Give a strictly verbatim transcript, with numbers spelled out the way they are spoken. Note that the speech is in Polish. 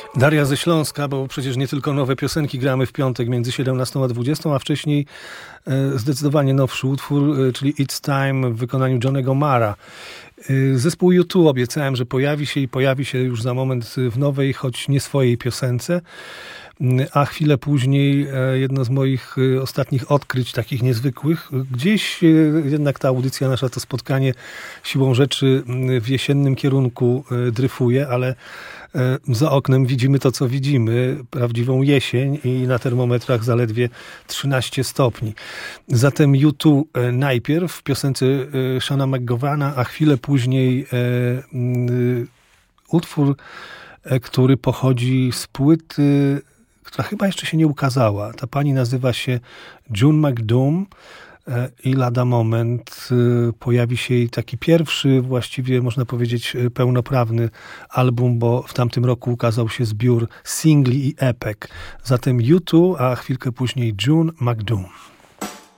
Daria ze Śląska, bo przecież nie tylko nowe piosenki gramy w piątek między siedemnastą a dwudziestą, a wcześniej e, zdecydowanie nowszy utwór, e, czyli It's Time w wykonaniu Johnnego Marra. E, zespół U dwa obiecałem, że pojawi się i pojawi się już za moment w nowej, choć nie swojej piosence. A chwilę później jedno z moich ostatnich odkryć, takich niezwykłych. Gdzieś jednak ta audycja nasza, to spotkanie siłą rzeczy w jesiennym kierunku dryfuje, ale za oknem widzimy to, co widzimy, prawdziwą jesień i na termometrach zaledwie trzynaście stopni. Zatem U dwa najpierw w piosence Shana McGovana, a chwilę później utwór, który pochodzi z płyty, która chyba jeszcze się nie ukazała. Ta pani nazywa się June McDoom i lada moment pojawi się jej taki pierwszy, właściwie można powiedzieć pełnoprawny album, bo w tamtym roku ukazał się zbiór singli i epek. Zatem U dwa, a chwilkę później June McDoom.